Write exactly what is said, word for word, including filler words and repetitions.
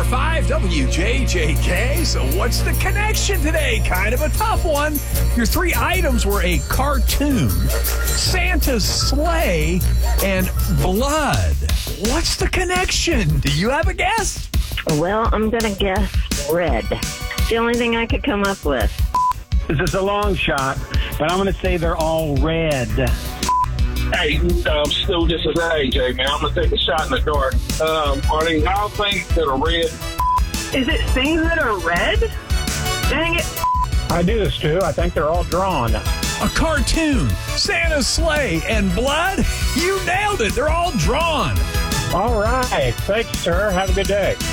five W J J K. So what's the connection today? Kind of a tough one. Your three items were a cartoon, Santa's sleigh, and blood. What's the connection? Do you have a guess? Well, I'm going to guess red. It's the only thing I could come up with. This is a long shot, but I'm going to say they're all red. Hey, um, Stu, this is A J, man. I'm going to take a shot in the dark. Um, are they all things that are red? Is it things that are red? Dang it. I do this too. I think they're all drawn. A cartoon, Santa's sleigh, and blood? You nailed it. They're all drawn. All right. Thanks, sir. Have a good day.